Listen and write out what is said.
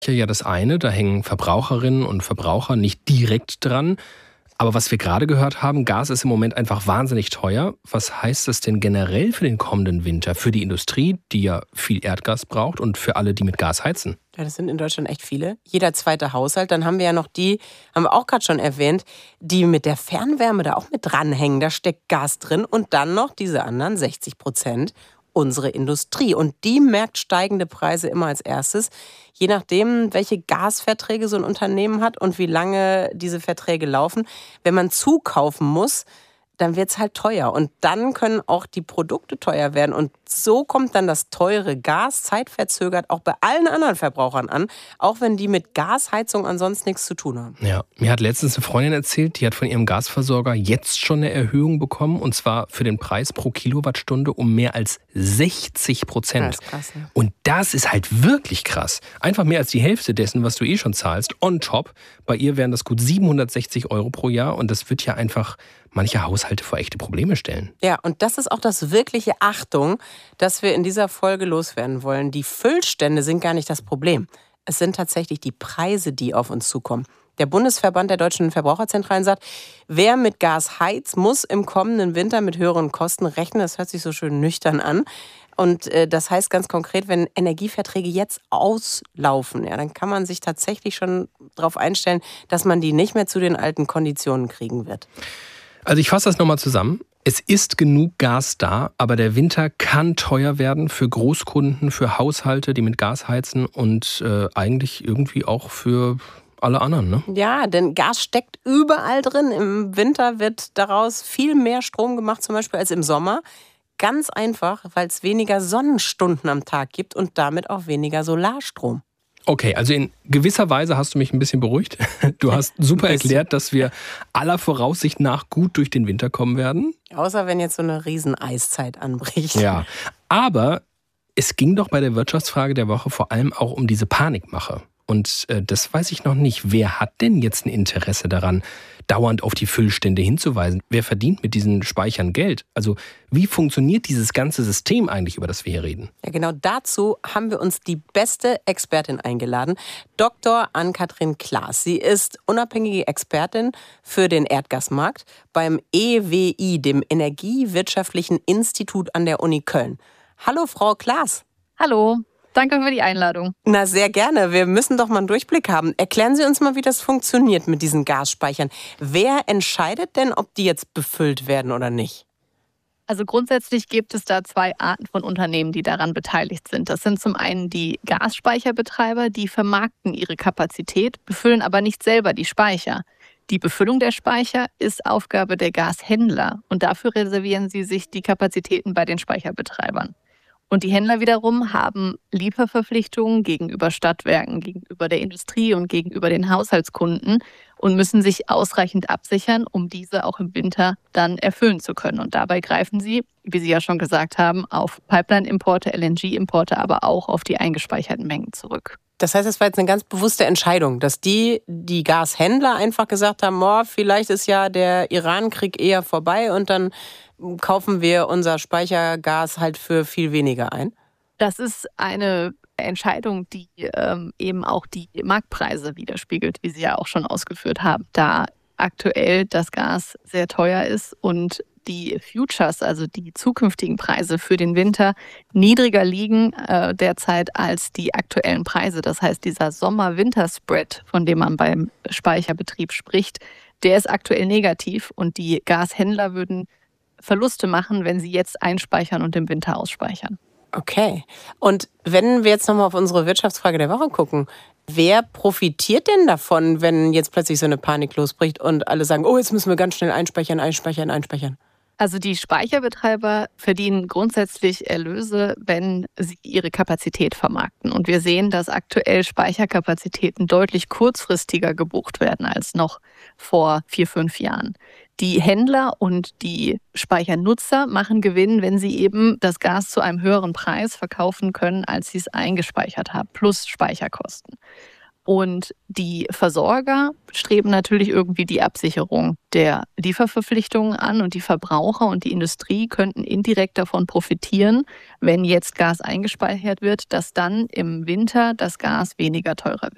Ja, das eine, da hängen Verbraucherinnen und Verbraucher nicht direkt dran. Aber was wir gerade gehört haben, Gas ist im Moment einfach wahnsinnig teuer. Was heißt das denn generell für den kommenden Winter? Für die Industrie, die ja viel Erdgas braucht, und für alle, die mit Gas heizen? Ja, das sind in Deutschland echt viele. Jeder zweite Haushalt. Dann haben wir ja noch die, haben wir auch gerade schon erwähnt, die mit der Fernwärme da auch mit dranhängen. Da steckt Gas drin. Und dann noch diese anderen 60%. Unsere Industrie. Und die merkt steigende Preise immer als erstes. Je nachdem, welche Gasverträge so ein Unternehmen hat und wie lange diese Verträge laufen. Wenn man zukaufen muss, dann wird es halt teuer. Und dann können auch die Produkte teuer werden. Und so kommt dann das teure Gas zeitverzögert auch bei allen anderen Verbrauchern an. Auch wenn die mit Gasheizung ansonsten nichts zu tun haben. Ja, mir hat letztens eine Freundin erzählt, die hat von ihrem Gasversorger jetzt schon eine Erhöhung bekommen. Und zwar für den Preis pro Kilowattstunde um mehr als 60%. Das ist krass, ne? Und das ist halt wirklich krass. Einfach mehr als die Hälfte dessen, was du eh schon zahlst, on top. Bei ihr wären das gut 760 Euro pro Jahr. Und das wird ja einfach manche Haushalte vor echte Probleme stellen. Ja, und das ist auch das wirkliche Achtung, das wir in dieser Folge loswerden wollen. Die Füllstände sind gar nicht das Problem. Es sind tatsächlich die Preise, die auf uns zukommen. Der Bundesverband der deutschen Verbraucherzentralen sagt, wer mit Gas heizt, muss im kommenden Winter mit höheren Kosten rechnen. Das hört sich so schön nüchtern an. Und das heißt ganz konkret, wenn Energieverträge jetzt auslaufen, ja, dann kann man sich tatsächlich schon darauf einstellen, dass man die nicht mehr zu den alten Konditionen kriegen wird. Also ich fasse das nochmal zusammen. Es ist genug Gas da, aber der Winter kann teuer werden für Großkunden, für Haushalte, die mit Gas heizen und eigentlich irgendwie auch für alle anderen, ne? Ja, denn Gas steckt überall drin. Im Winter wird daraus viel mehr Strom gemacht, zum Beispiel als im Sommer. Ganz einfach, weil es weniger Sonnenstunden am Tag gibt und damit auch weniger Solarstrom. Okay, also in gewisser Weise hast du mich ein bisschen beruhigt. Du hast super erklärt, dass wir aller Voraussicht nach gut durch den Winter kommen werden. Außer wenn jetzt so eine Rieseneiszeit anbricht. Ja, aber es ging doch bei der Wirtschaftsfrage der Woche vor allem auch um diese Panikmache. Und das weiß ich noch nicht. Wer hat denn jetzt ein Interesse daran, dauernd auf die Füllstände hinzuweisen? Wer verdient mit diesen Speichern Geld? Also wie funktioniert dieses ganze System eigentlich, über das wir hier reden? Ja, genau dazu haben wir uns die beste Expertin eingeladen, Dr. Ann-Kathrin Klaas. Sie ist unabhängige Expertin für den Erdgasmarkt beim EWI, dem Energiewirtschaftlichen Institut an der Uni Köln. Hallo, Frau Klaas. Hallo. Danke für die Einladung. Na, sehr gerne. Wir müssen doch mal einen Durchblick haben. Erklären Sie uns mal, wie das funktioniert mit diesen Gasspeichern. Wer entscheidet denn, ob die jetzt befüllt werden oder nicht? Also grundsätzlich gibt es da zwei Arten von Unternehmen, die daran beteiligt sind. Das sind zum einen die Gasspeicherbetreiber, die vermarkten ihre Kapazität, befüllen aber nicht selber die Speicher. Die Befüllung der Speicher ist Aufgabe der Gashändler und dafür reservieren sie sich die Kapazitäten bei den Speicherbetreibern. Und die Händler wiederum haben Lieferverpflichtungen gegenüber Stadtwerken, gegenüber der Industrie und gegenüber den Haushaltskunden und müssen sich ausreichend absichern, um diese auch im Winter dann erfüllen zu können. Und dabei greifen sie, wie Sie ja schon gesagt haben, auf Pipeline-Importe, LNG-Importe, aber auch auf die eingespeicherten Mengen zurück. Das heißt, es war jetzt eine ganz bewusste Entscheidung, dass die Gashändler einfach gesagt haben, vielleicht ist ja der Iran-Krieg eher vorbei und dann kaufen wir unser Speichergas halt für viel weniger ein? Das ist eine Entscheidung, die eben auch die Marktpreise widerspiegelt, wie Sie ja auch schon ausgeführt haben, da aktuell das Gas sehr teuer ist und die Futures, also die zukünftigen Preise für den Winter, niedriger liegen derzeit als die aktuellen Preise. Das heißt, dieser Sommer-Winter-Spread, von dem man beim Speicherbetrieb spricht, der ist aktuell negativ und die Gashändler würden Verluste machen, wenn sie jetzt einspeichern und im Winter ausspeichern. Okay. Und wenn wir jetzt nochmal auf unsere Wirtschaftsfrage der Woche gucken, wer profitiert denn davon, wenn jetzt plötzlich so eine Panik losbricht und alle sagen, jetzt müssen wir ganz schnell einspeichern? Also die Speicherbetreiber verdienen grundsätzlich Erlöse, wenn sie ihre Kapazität vermarkten. Und wir sehen, dass aktuell Speicherkapazitäten deutlich kurzfristiger gebucht werden als noch vor 4-5 Jahren. Die Händler und die Speichernutzer machen Gewinn, wenn sie eben das Gas zu einem höheren Preis verkaufen können, als sie es eingespeichert haben, plus Speicherkosten. Und die Versorger streben natürlich irgendwie die Absicherung der Lieferverpflichtungen an und die Verbraucher und die Industrie könnten indirekt davon profitieren, wenn jetzt Gas eingespeichert wird, dass dann im Winter das Gas weniger teurer wird.